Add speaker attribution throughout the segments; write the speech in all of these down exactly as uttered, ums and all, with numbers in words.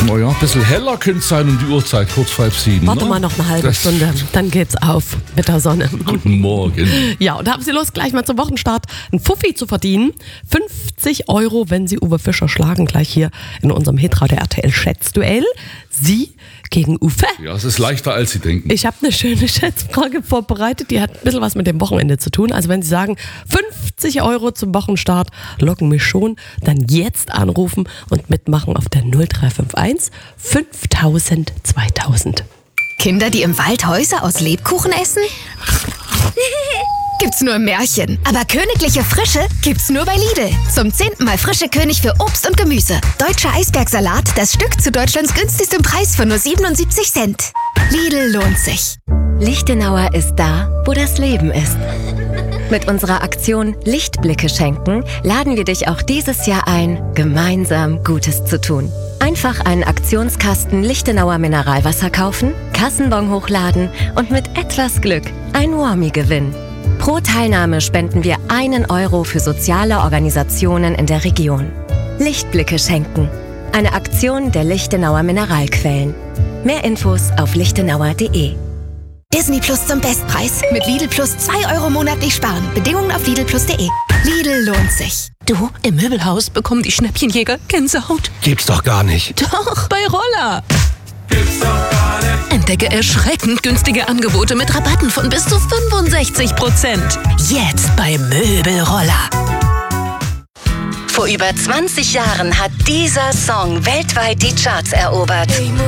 Speaker 1: Naja, ein bisschen heller könnte es sein um die Uhrzeit, kurz vor halb sieben.
Speaker 2: Warte
Speaker 1: ne?
Speaker 2: mal noch eine halbe
Speaker 1: Das-
Speaker 2: Stunde, dann geht's auf mit der Sonne.
Speaker 1: Guten Morgen.
Speaker 2: Ja, und haben Sie Lust, gleich mal zum Wochenstart einen Fuffi zu verdienen? fünfzig Euro, wenn Sie Uwe Fischer schlagen, gleich hier in unserem Hitradio R T L-Schätzduell. Sie gegen Uwe.
Speaker 1: Ja, es ist leichter, als Sie denken.
Speaker 2: Ich habe eine schöne Schätzfrage vorbereitet, die hat ein bisschen was mit dem Wochenende zu tun. Also wenn Sie sagen, fünfzig Euro zum Wochenstart, locken mich schon, dann jetzt anrufen und mitmachen auf der null drei fünf eins fünftausend zweitausend.
Speaker 3: Kinder, die im Wald Häuser aus Lebkuchen essen? Gibt's nur im Märchen. Aber königliche Frische gibt's nur bei Lidl. Zum zehnten Mal frische König für Obst und Gemüse. Deutscher Eisbergsalat, das Stück zu Deutschlands günstigstem Preis von nur siebenundsiebzig Cent. Lidl lohnt sich.
Speaker 4: Lichtenauer ist da, wo das Leben ist. Mit unserer Aktion Lichtblicke schenken laden wir dich auch dieses Jahr ein, gemeinsam Gutes zu tun. Einfach einen Aktionskasten Lichtenauer Mineralwasser kaufen, Kassenbon hochladen und mit etwas Glück ein Warmie gewinnen. Pro Teilnahme spenden wir einen Euro für soziale Organisationen in der Region. Lichtblicke schenken. Eine Aktion der Lichtenauer Mineralquellen. Mehr Infos auf lichtenauer punkt de.
Speaker 3: Disney Plus zum Bestpreis. Mit Lidl Plus zwei Euro monatlich sparen. Bedingungen auf lidl plus punkt de. Lidl lohnt sich.
Speaker 5: Du, im Möbelhaus bekommen die Schnäppchenjäger Gänsehaut.
Speaker 6: Gibt's doch gar nicht.
Speaker 5: Doch, bei Roller. Entdecke erschreckend günstige Angebote mit Rabatten von bis zu fünfundsechzig Prozent. Jetzt bei Möbelroller.
Speaker 4: Vor über zwanzig Jahren hat dieser Song weltweit die Charts erobert.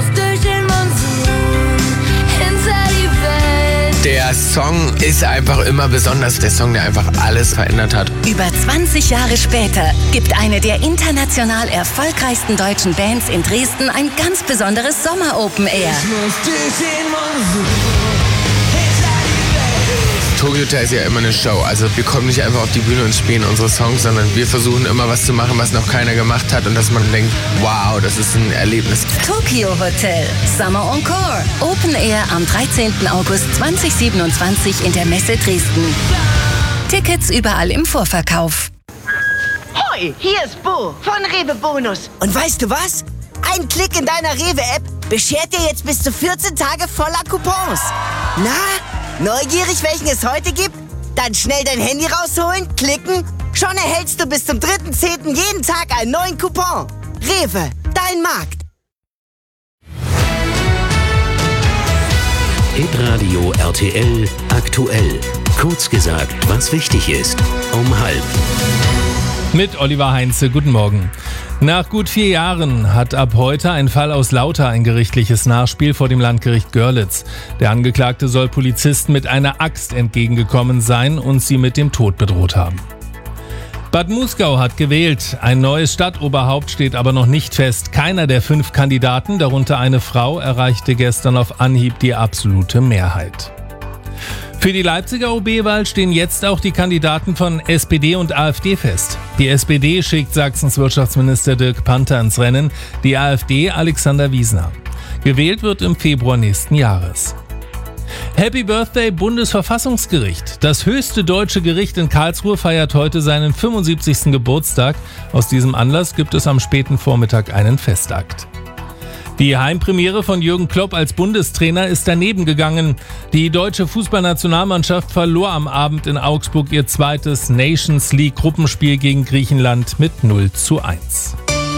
Speaker 6: Der Song ist einfach immer besonders. Der Song, der einfach alles verändert hat.
Speaker 4: Über zwanzig Jahre später gibt eine der international erfolgreichsten deutschen Bands in Dresden ein ganz besonderes Sommer-Open Air.
Speaker 6: Toyota ist ja immer eine Show. Also wir kommen nicht einfach auf die Bühne und spielen unsere Songs, sondern wir versuchen immer was zu machen, was noch keiner gemacht hat und dass man denkt, wow, das ist ein Erlebnis.
Speaker 4: Tokyo Hotel, Summer Encore, Open Air am dreizehnten August zweitausendsiebenundzwanzig in der Messe Dresden. Tickets überall im Vorverkauf.
Speaker 7: Hoi, hier ist Bo von Rewe Bonus. Und weißt du was? Ein Klick in deiner Rewe-App beschert dir jetzt bis zu vierzehn Tage voller Coupons. Na, neugierig, welchen es heute gibt? Dann schnell dein Handy rausholen, klicken. Schon erhältst du bis zum dritten zehnten jeden Tag einen neuen Coupon. Rewe, dein Markt.
Speaker 8: Hitradio R T L aktuell. Kurz gesagt, was wichtig ist. Um halb.
Speaker 9: Mit Oliver Heinze, guten Morgen. Nach gut vier Jahren hat ab heute ein Fall aus Lauter ein gerichtliches Nachspiel vor dem Landgericht Görlitz. Der Angeklagte soll Polizisten mit einer Axt entgegengekommen sein und sie mit dem Tod bedroht haben. Bad Muskau hat gewählt. Ein neues Stadtoberhaupt steht aber noch nicht fest. Keiner der fünf Kandidaten, darunter eine Frau, erreichte gestern auf Anhieb die absolute Mehrheit. Für die Leipziger O B-Wahl stehen jetzt auch die Kandidaten von S P D und AfD fest. Die S P D schickt Sachsens Wirtschaftsminister Dirk Panther ins Rennen, die AfD Alexander Wiesner. Gewählt wird im Februar nächsten Jahres. Happy Birthday Bundesverfassungsgericht. Das höchste deutsche Gericht in Karlsruhe feiert heute seinen fünfundsiebzigsten Geburtstag. Aus diesem Anlass gibt es am späten Vormittag einen Festakt. Die Heimpremiere von Jürgen Klopp als Bundestrainer ist daneben gegangen. Die deutsche Fußballnationalmannschaft verlor am Abend in Augsburg ihr zweites Nations League Gruppenspiel gegen Griechenland mit null zu eins.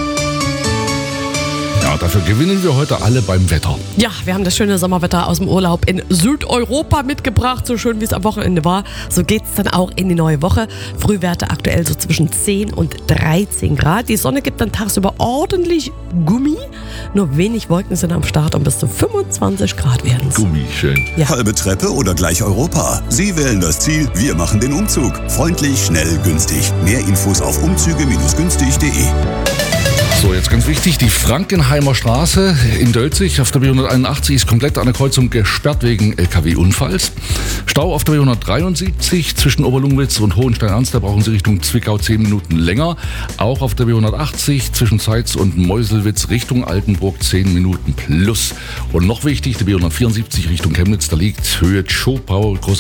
Speaker 1: Ja, dafür gewinnen wir heute alle beim Wetter.
Speaker 2: Ja, wir haben das schöne Sommerwetter aus dem Urlaub in Südeuropa mitgebracht, so schön wie es am Wochenende war. So geht's dann auch in die neue Woche. Frühwerte aktuell so zwischen zehn und dreizehn Grad. Die Sonne gibt dann tagsüber ordentlich Gummi. Nur wenig Wolken sind am Start und bis zu fünfundzwanzig Grad werden es.
Speaker 1: Gummi, schön.
Speaker 2: Ja.
Speaker 10: Halbe Treppe oder gleich Europa? Sie wählen das Ziel, wir machen den Umzug. Freundlich, schnell, günstig. Mehr Infos auf umzüge günstig punkt de.
Speaker 1: So, jetzt ganz wichtig, die Frankenheimer Straße in Dölzig auf der B hunderteinundachtzig ist komplett an der Kreuzung gesperrt wegen L K W-Unfalls. Stau auf der B hundertdreiundsiebzig zwischen Oberlungwitz und Hohenstein-Ernst, da brauchen Sie Richtung Zwickau zehn Minuten länger. Auch auf der B hundertachtzig zwischen Zeitz und Meuselwitz Richtung Altenburg zehn Minuten plus. Und noch wichtig, die B hundertvierundsiebzig Richtung Chemnitz, da liegt Höhe Schopau,